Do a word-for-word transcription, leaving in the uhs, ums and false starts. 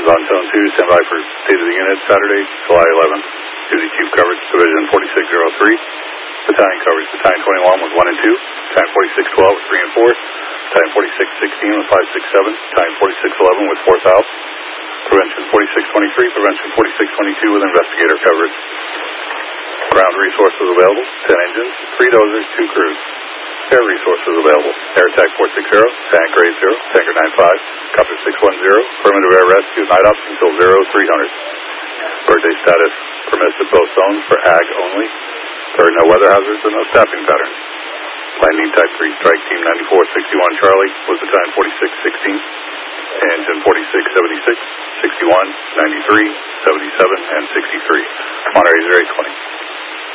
on zone two, stand by for state of the unit, Saturday, July eleventh. Duty Chief coverage, Division forty-six oh three. Battalion coverage, Battalion twenty-one was one and two. Battalion forty-six twelve was three and four. Battalion forty-six sixteen was five six seven. Battalion forty-six eleven was four south. Prevention forty-six twenty-three, Prevention forty-six twenty-two with investigator coverage. Ground resources available, ten engines, three dozers, two crews. Air resources available. Air Attack four six zero, Tank Grade zero, Tanker nine five, Copter six one zero, Affirmative Air Rescue, Night Ops until zero three hundred. Birthday status, permissive both zones for A G only. There are no weather hazards and no staffing patterns. Landing Type three Strike Team ninety-four sixty-one Charlie was Battalion forty-six sixteen, Engine forty-six seventy-six, sixty-one, ninety-three, seventy-seven, and sixty-three. Monterey zero eight twenty.